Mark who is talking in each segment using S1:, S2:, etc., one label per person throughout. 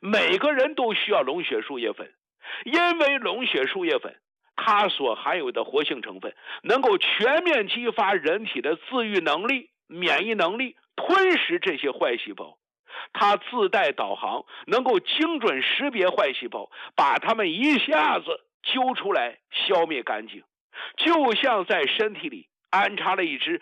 S1: 每个人都需要龙血树叶粉，因为龙血树叶粉它所含有的活性成分能够全面激发人体的自愈能力、免疫能力，吞噬这些坏细胞。它自带导航，能够精准识别坏细胞，把它们一下子揪出来，消灭干净。就像在身体里安插了一支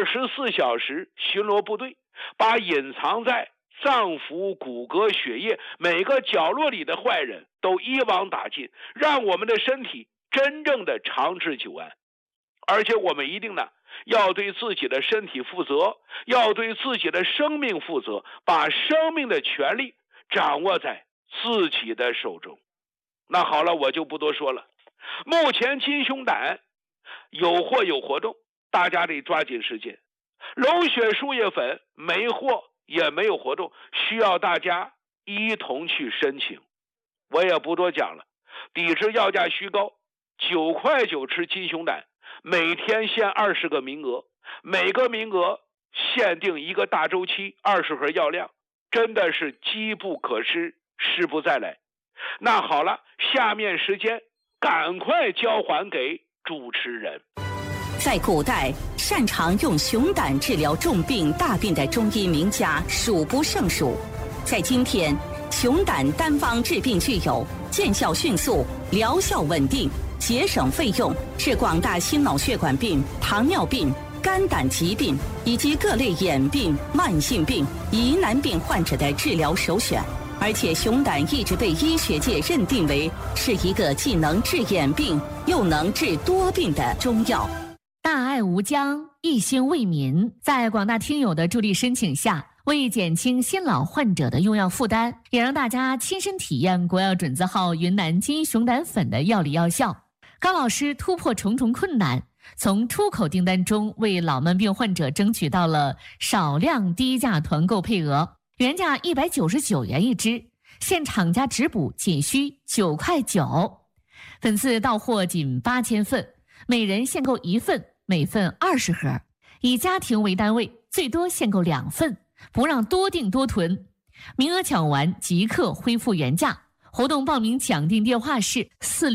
S1: 24小时巡逻部队，把隐藏在脏腑、骨骼、血液每个角落里的坏人都一网打尽，让我们的身体真正的长治久安。而且我们一定呢要对自己的身体负责，要对自己的生命负责，把生命的权利掌握在自己的手中。那好了，我就不多说了。目前金熊胆有货有活动，大家得抓紧时间。龙血树叶粉没货也没有活动，需要大家一同去申请。我也不多讲了，抵制要价虚高，9块9吃金熊胆，每天限20个名额，每个名额限定一个大周期，20盒药量，真的是机不可失，失不再来。那好了，下面时间赶快交还给主持人。
S2: 在古代，擅长用熊胆治疗重病大病的中医名家数不胜数。在今天，熊胆单方治病具有见效迅速、疗效稳定、节省费用，是广大心脑血管病、糖尿病、肝胆疾病以及各类眼病、慢性病、疑难病患者的治疗首选。而且熊胆一直被医学界认定为是一个既能治眼病又能治多病的中药。
S3: 大爱无疆，一心为民，在广大听友的助力申请下，为减轻新老患者的用药负担，也让大家亲身体验国药准字号云南金熊胆粉的药理药效。高老师突破重重困难，从出口订单中为老慢病患者争取到了少量低价团购配额，原价199元一支，现厂家直补仅需9块9，粉丝到货仅8000份，每人限购1份，每份20盒，以家庭为单位，最多限购2份，不让多订多囤，名额抢完即刻恢复原价。活动报名抢订电话是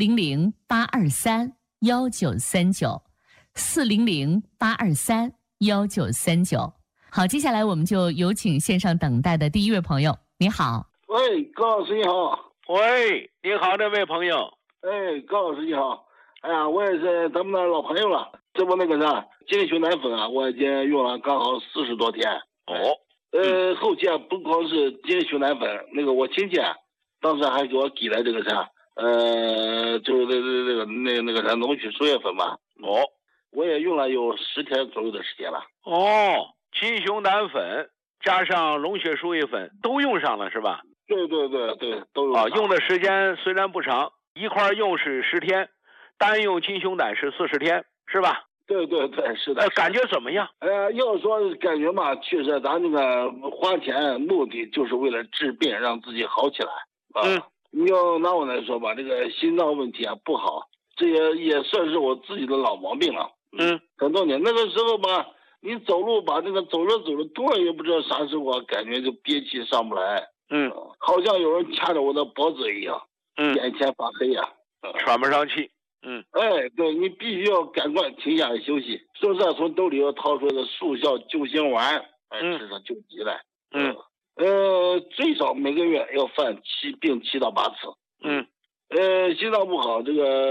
S3: 400-823-1939，400-823-1939。好，接下来我们就有请线上等待的第一位朋友。你好。
S4: 喂，高老师你好。
S1: 喂，你好，这位朋友。
S4: 哎，高老师你好。哎呀，我也是咱们的老朋友了。这不那个啥，金熊胆粉啊，我已经用了刚好40多天。后期啊，不光是金熊胆粉，那个我亲戚啊，当时还给我给了这个啥，就是那个啥龙血树叶粉嘛。我也用了有10天左右的时间了。
S1: 金熊胆粉加上龙血树叶粉都用上了是吧？
S4: 对，都用上。
S1: 用的时间虽然不长，一块用是10天，单用金熊胆是40天，是吧？
S4: 对，是的。
S1: 感觉怎么样？
S4: 要说感觉嘛，确实咱这个花钱目的就是为了治病，让自己好起来。你要拿我来说吧，这个心脏问题啊不好，这也算是我自己的老毛病了。很多年那个时候吧，你走路吧，那个走着多了也不知道啥时候啊，感觉就憋气上不来。好像有人掐着我的脖子一样。眼前发黑呀。
S1: 喘不上气。
S4: 对，你必须要赶快停下来休息，是不是？从兜里要掏出个速效救心丸，吃上救急来。最少每个月要犯病7到8次。心脏不好，这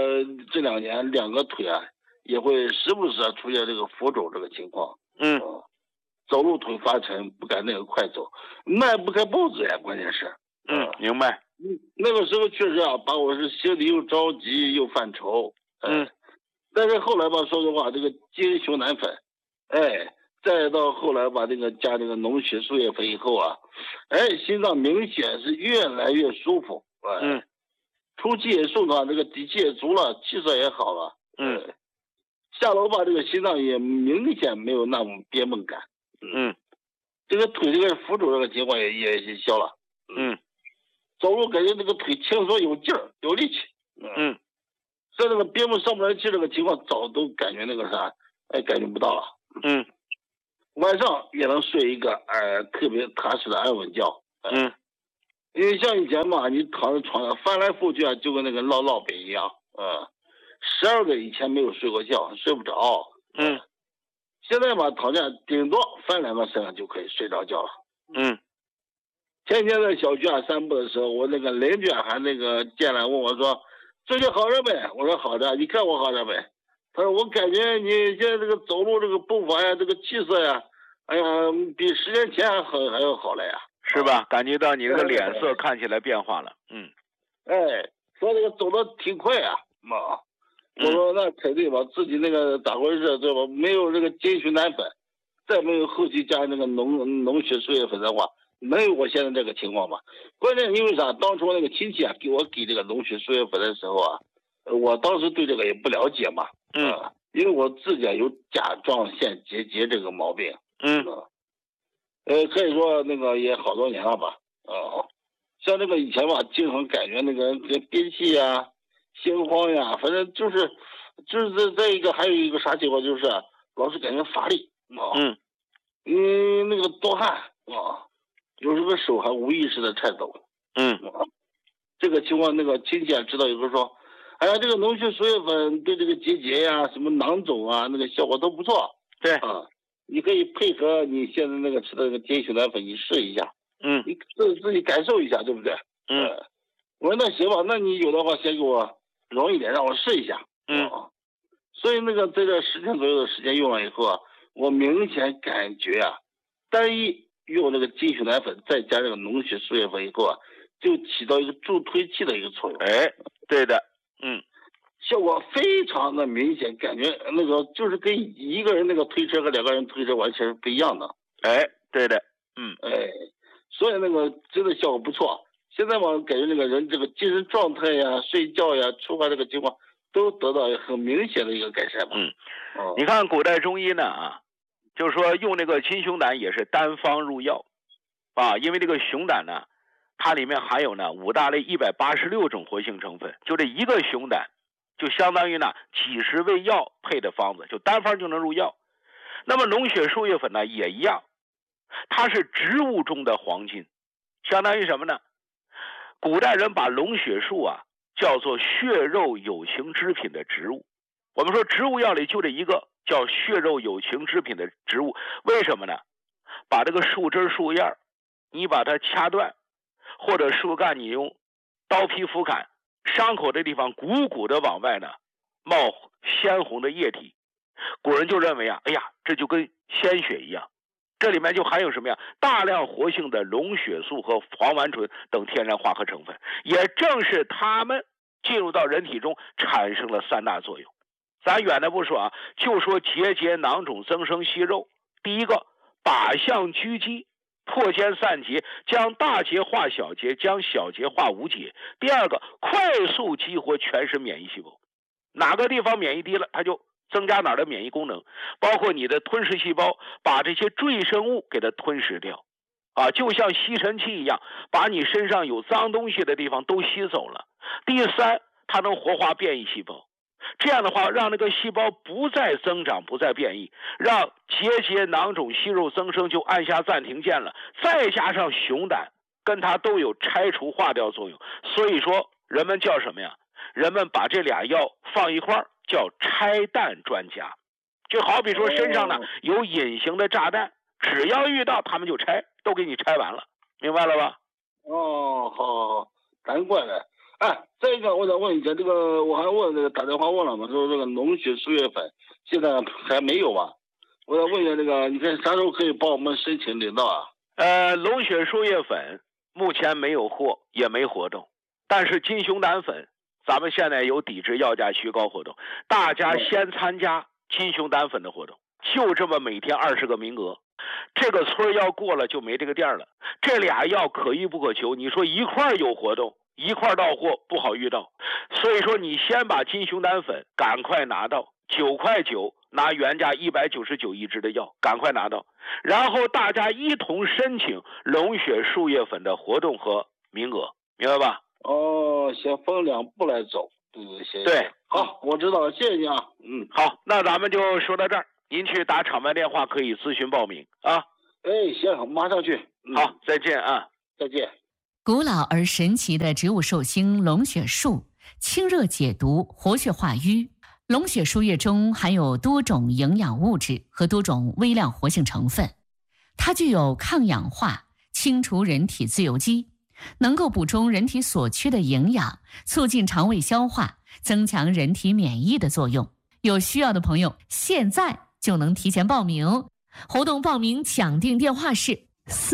S4: 2年2个腿啊也会时不时出现这个浮肿这个情况。走路腿发沉，不敢那个快走，迈不开步子呀，关键是。
S1: 明白。
S4: 那个时候确实啊，把我是心里又着急又犯愁。但是后来吧，说实话，这个金熊胆粉，再到后来吧，这个加这个龙血树叶粉以后啊，心脏明显是越来越舒服。出气也顺畅，这个底气也足了，气色也好了。下楼吧，这个心脏也明显没有那种憋闷感。这个腿这个浮肿这个情况也消了。走路感觉这个腿轻松有劲儿有力气。在这个憋闷上不来气这个情况早都感觉那个啥，感觉不到了。晚上也能睡一个特别踏实的安稳觉。 因为像以前嘛，你躺在床上翻来覆去啊，就跟那个烙饼一样，12个以前没有睡过觉，睡不着。现在嘛，躺下顶多翻2个身上就可以睡着觉了。前天在小区散步的时候，我那个邻居还那个进来问我说：“最近好着没？”我说：“好着，你看我好着没？”他说：“我感觉你现在这个走路这个步伐呀，这个气色呀，哎呀，比10年前还要好了呀，
S1: 是吧？感觉到你这个脸色看起来变化了。”
S4: 说这个走的挺快啊，我说那肯定吧，自己那个咋回事对吧？没有这个金熊胆粉，再没有后期加那个脓血树叶粉的话，能有我现在这个情况吗？关键因为啥？当初那个亲戚给这个脓血树叶粉的时候我当时对这个也不了解嘛，因为我自己有甲状腺结节这个毛病，可以说那个也好多年了吧，像这个以前吧，经常感觉那个憋气呀、心慌呀，反正就是再一个还有一个啥情况就是老是感觉乏力那个多汗有时候手还无意识的颤抖，这个情况那个亲戚知道以后说，哎呀，这个脓血树叶粉对这个结节呀、什么囊肿啊，那个效果都不错，
S1: 对
S4: 你可以配合你现在那个吃的那个金熊胆粉，你试一下，你自己感受一下，对不对？我说那行吧，那你有的话先给我容一点，让我试一下，所以那个在这10天左右的时间用了以后我明显感觉单一用那个金熊胆粉再加这个脓血树叶粉以后就起到一个助推器的一个作用。
S1: 对的，
S4: 效果非常的明显，感觉那个就是跟一个人那个推车和2个人推车完全是不一样的。
S1: 对的，
S4: 所以那个真的效果不错。现在我感觉那个人这个精神状态呀、睡觉呀、出发这个情况都得到很明显的一个改善吧。
S1: 你看古代中医呢就是说用那个金熊胆也是单方入药因为这个熊胆呢，它里面含有呢5大类186种活性成分，就这一个熊胆就相当于呢几十味药配的方子，就单方就能入药。那么脓血树叶粉呢也一样，它是植物中的黄金，相当于什么呢？古代人把龙血树叫做血肉有情之品的植物。我们说植物药里就这一个叫血肉有情之品的植物，为什么呢？把这个树枝树叶你把它掐断，或者树干你用刀劈斧砍，伤口的地方鼓鼓的往外呢冒鲜红的液体，古人就认为哎呀，这就跟鲜血一样，这里面就含有什么呀？大量活性的龙血素和黄烷醇等天然化合成分，也正是它们进入到人体中产生了3大作用。咱远的不说就说结节囊肿增生息肉。第一个，靶向狙击，破坚散结，将大结化小结，将小结化无结。第二个，快速激活全身免疫细胞，哪个地方免疫低了，它就增加哪儿的免疫功能，包括你的吞噬细胞，把这些赘生物给它吞噬掉就像吸尘器一样，把你身上有脏东西的地方都吸走了。第三，它能活化变异细胞，这样的话让那个细胞不再增长，不再变异，让结节囊肿息肉增生就按下暂停键了。再加上熊胆跟它都有拆除化掉作用，所以说人们叫什么呀？人们把这俩药放一块儿叫拆弹专家。就好比说身上呢有隐形的炸弹，只要遇到他们就拆，都给你拆完了，明白了吧？
S4: 好，难怪了。再一个我想问一下，这个我还问这个打电话问了嘛，说这个脓血树叶粉现在还没有吧？我想问一下这个，你看啥时候可以帮我们申请领到
S1: 脓血树叶粉目前没有货，也没活动，但是金熊胆粉咱们现在有抵制药价虚高活动，大家先参加金熊胆粉的活动，就这么每天20个名额，这个村要过了就没这个店了。这俩药可遇不可求，你说一块有活动一块到货不好遇到，所以说你先把金熊胆粉赶快拿到，9.9块，拿原价199一支的药，赶快拿到，然后大家一同申请龙血树叶粉的活动和名额，明白吧？
S4: 先分2步来走。
S1: 对，
S4: 好，我知道了，谢谢你
S1: 好，那咱们就说到这儿，您去打厂办电话可以咨询报名
S4: 行，马上去。
S1: 好，再见再
S4: 见。
S3: 古老而神奇的植物寿星龙血树，清热解毒，活血化瘀。龙血树叶中含有多种营养物质和多种微量活性成分，它具有抗氧化、清除人体自由基，能够补充人体所缺的营养，促进肠胃消化，增强人体免疫的作用。有需要的朋友现在就能提前报名。活动报名抢订电话是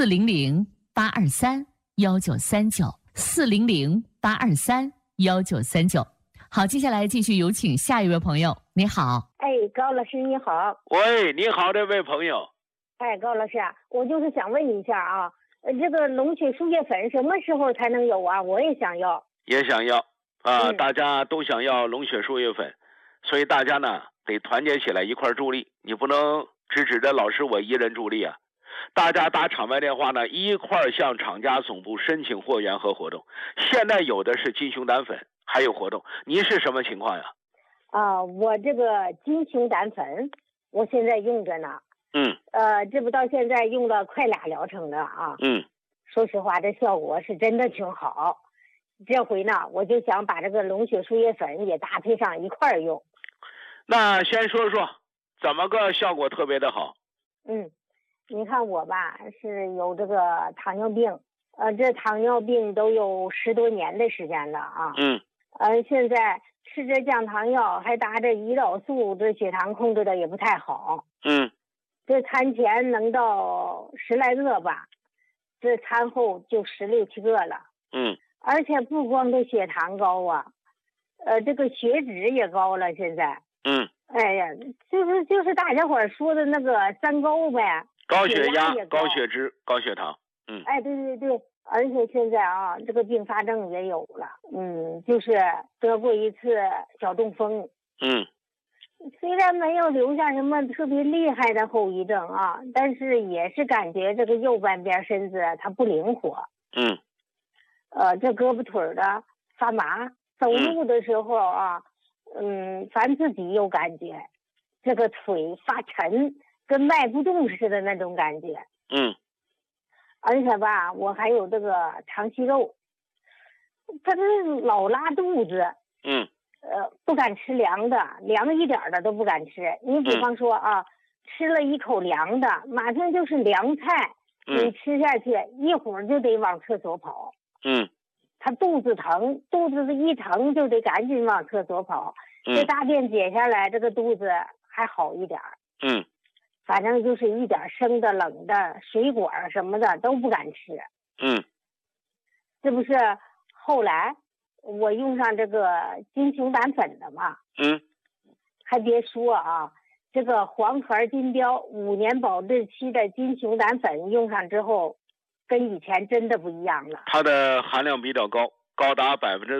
S3: 400-823-1939，400-823-1939。好，接下来继续有请下一位朋友。你好。
S5: 高老师你好。
S1: 喂，你好，这位朋友。
S5: 高老师，我就是想问一下啊，这个龙血树叶粉什么时候才能有啊？我也想要。
S1: 也想要啊，大家都想要龙血树叶粉，所以大家呢得团结起来一块助力，你不能只指着老师我一人助力啊！大家打场外电话呢，一块向厂家总部申请货源和活动。现在有的是金熊胆粉，还有活动。您是什么情况呀？
S5: 我这个金熊胆粉，我现在用着呢。这不到现在用了快2疗程了啊。说实话，这效果是真的挺好。这回呢，我就想把这个龙血树叶粉也搭配上一块儿用。
S1: 那先说说怎么个效果特别的好？
S5: 你看我吧，是有这个糖尿病，这糖尿病都有10多年的时间了啊。现在吃着降糖药，还打着胰岛素，这血糖控制的也不太好。这餐前能到10来个吧，这餐后就16、17个了。而且不光这血糖高啊，这个血脂也高了。现在，哎呀，就是大家伙说的那个3高呗，
S1: 高血压、高血脂、高血糖。
S5: 对，而且现在啊，这个并发症也有了。就是得过一次小中风。虽然没有留下什么特别厉害的后遗症啊，但是也是感觉这个右半边身子它不灵活。这胳膊腿的发麻，走路的时候啊，咱自己有感觉，这个腿发沉，跟迈不动似的那种感觉。而且吧，我还有这个肠息肉，他这老拉肚子。不敢吃凉的，凉一点的都不敢吃。你比方说啊，吃了一口凉的，马上就是凉菜，你吃下去一会儿就得往厕所跑。他肚子疼，肚子一疼就得赶紧往厕所跑。这大便解下来，这个肚子还好一点。反正就是一点生的、冷的、水果什么的都不敢吃。这不是后来我用上这个金熊胆粉的嘛。还别说啊，这个黄牌金标5年保质期的金熊胆粉用上之后，跟以前真的不一样了。
S1: 它的含量比较高，高达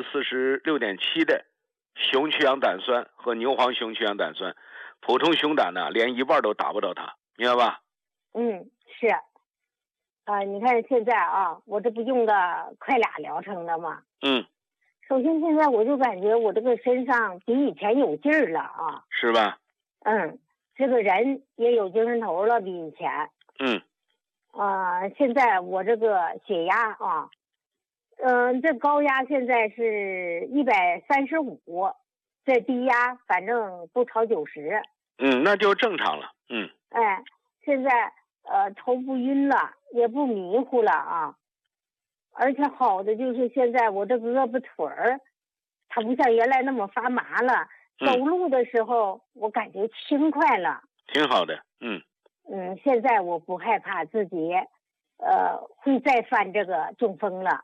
S1: 46.7%的熊曲氧胆酸和牛黄熊曲氧胆酸，普通熊胆呢连一半都达不到它，明白吧？
S5: 是。你看现在啊，我这不用了快2疗程了吗？首先现在我就感觉我这个身上比以前有劲儿了啊。
S1: 是吧？
S5: 这个人也有精神头了，比以前。现在我这个血压啊，这高压现在是135，这低压反正不超90。
S1: 那就正常了。
S5: 现在头不晕了，也不迷糊了啊。而且好的就是现在我这胳膊腿儿，它不像原来那么发麻了。走路的时候我感觉轻快了，
S1: 挺好的。
S5: 现在我不害怕自己会再犯这个中风了。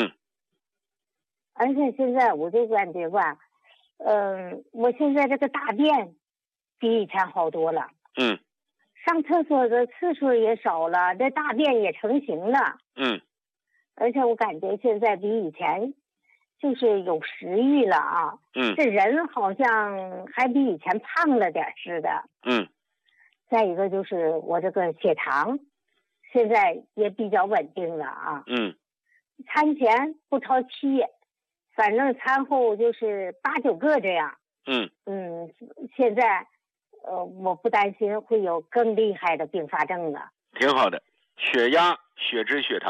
S5: 而且现在我就感觉吧，我现在这个大便比以前好多了。上厕所的次数也少了，这大便也成型了。而且我感觉现在比以前就是有食欲了啊。这人好像还比以前胖了点似的。再一个就是我这个血糖现在也比较稳定了啊。餐前不超7，反正餐后就是8、9个这样。现在我不担心会有更厉害的并发症了。
S1: 挺好的，血压、血脂、血糖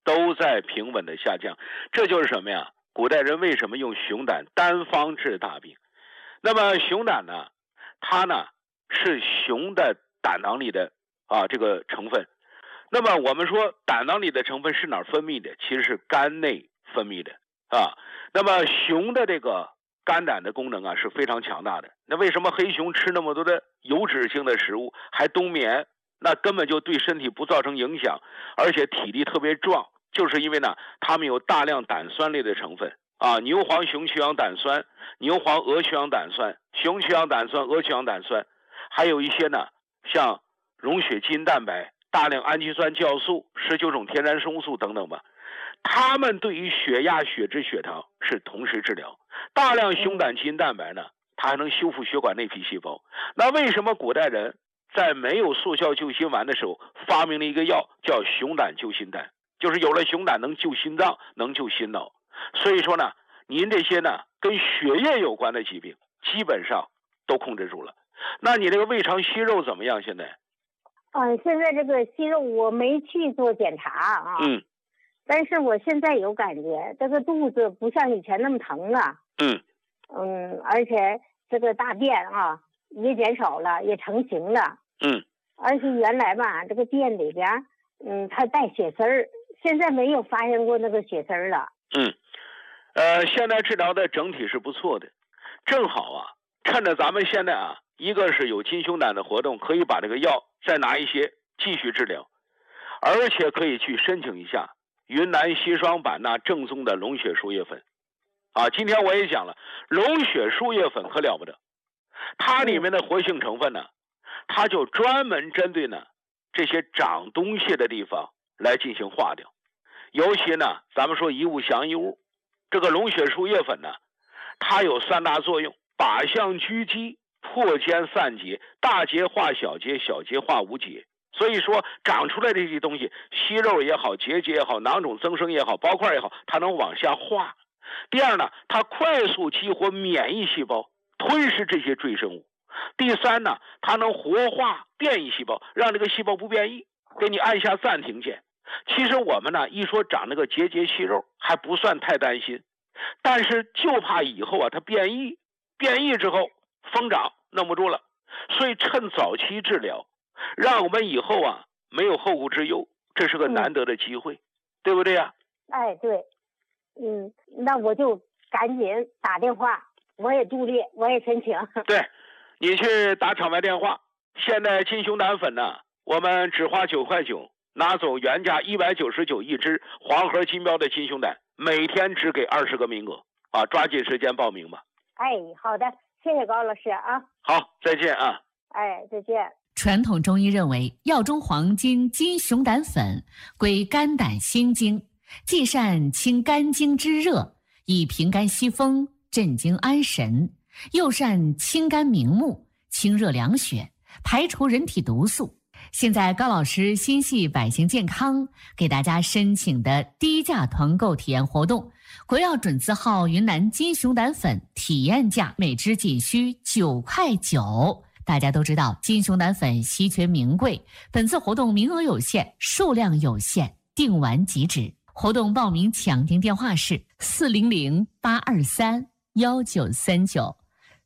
S1: 都在平稳的下降。这就是什么呀？古代人为什么用熊胆单方治大病？那么熊胆呢，它呢是熊的胆囊里的这个成分。那么我们说胆囊里的成分是哪儿分泌的？其实是肝内分泌的啊。那么熊的这个肝胆的功能啊是非常强大的。那为什么黑熊吃那么多的油脂性的食物还冬眠？那根本就对身体不造成影响，而且体力特别壮，就是因为呢它们有大量胆酸类的成分啊，牛黄熊曲氧胆酸、牛黄鹅曲氧胆酸、熊曲氧胆酸、鹅曲氧胆酸，还有一些呢像溶血基因蛋白、大量氨基酸酵素、19种天然生物素等等吧。它们对于血压、血脂、血糖是同时治疗。大量熊胆基因蛋白呢，它还能修复血管内皮细胞。那为什么古代人在没有速效救心丸的时候发明了一个药叫熊胆救心丹？就是有了熊胆能救心脏，能救心脑。所以说呢，您这些呢跟血液有关的疾病基本上都控制住了。那你这个胃肠息肉怎么样现在？
S5: 现在这个息肉我没去做检查啊。但是我现在有感觉，这个肚子不像以前那么疼了。而且这个大便啊也减少了，也成型了。而且原来吧，这个便里边它带血丝儿，现在没有发现过那个血丝儿了。
S1: 现在治疗的整体是不错的。正好啊，趁着咱们现在啊，一个是有金熊胆的活动，可以把这个药再拿一些继续治疗，而且可以去申请一下云南硒霜版纳正宗的龙血输液粉啊。今天我也讲了，龙血输液粉可了不得，它里面的活性成分呢，它就专门针对呢这些长东西的地方来进行化掉。尤其呢，咱们说一物降一物，这个龙血输液粉呢，它有3大作用：靶向狙击、破坚散结、大结化小结、小结化无结。所以说长出来的这些东西，息肉也好，结节也好，囊肿增生也好，包块也好，它能往下化。第二呢，它快速激活免疫细胞，吞噬这些赘生物。第三呢，它能活化变异细胞，让这个细胞不变异，给你按下暂停键。其实我们呢一说长那个结节息肉还不算太担心，但是就怕以后啊它变异之后疯长弄不住了。所以趁早期治疗，让我们以后啊没有后顾之忧，这是个难得的机会，对不对呀？
S5: 对。那我就赶紧打电话，我也助力，我也申请。
S1: 对，你去打场外电话。现在金熊胆粉呢，我们只花9块9，拿走原价199一支黄河金标的金熊胆，每天只给20个名额啊，抓紧时间报名吧。
S5: 好的，谢谢高老师啊。
S1: 好，再见啊。
S5: 再见。
S3: 传统中医认为，药中黄金金熊胆粉归肝胆心经，既善清肝经之热，以平肝息风，镇惊安神，又善清肝明目，清热凉血，排除人体毒素。现在高老师心系百姓健康，给大家申请的低价团购体验活动，国药准字号云南金熊胆粉体验价每支仅需9块9。大家都知道金熊胆粉稀缺名贵，本次活动名额有限，数量有限，订完即止。活动报名抢订电话是400-823-1939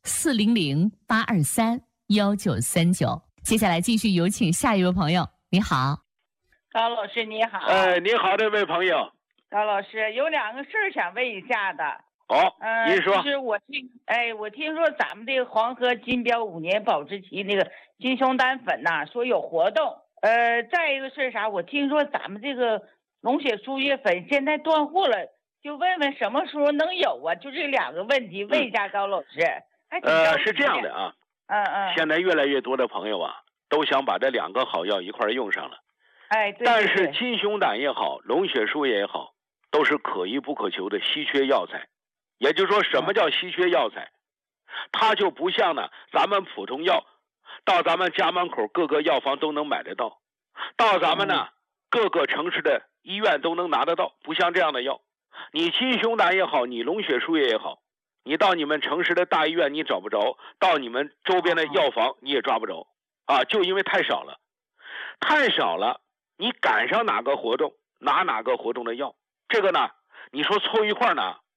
S3: 400-823-1939。接下来继续有请下一位朋友。你好，
S6: 高老师你好。
S1: 你好，这位朋友。
S6: 高老师有2个事儿想问一下的。
S1: 您说。
S6: 就是我听说咱们这个黄河金标5年保质期那个金熊胆粉呐，说有活动。再一个是啥？我听说咱们这个龙血输液粉现在断货了，就问问什么时候能有啊？就这2个问题问一下高老师。
S1: 是这样的啊。现在越来越多的朋友啊，都想把这2个好药一块用上了。
S6: 对。
S1: 但是金熊胆也好，龙血输液也好，都是可遇不可求的稀缺药材。也就是说，什么叫稀缺药材？它就不像呢咱们普通药，到咱们家门口各个药房都能买得到，到咱们呢各个城市的医院都能拿得到，不像这样的药。你金熊胆也好，你龙血输液也好，你到你们城市的大医院你找不着，到你们周边的药房你也抓不着啊，就因为太少了。你赶上哪个活动， 哪个活动的药。这个呢，你说凑一块呢，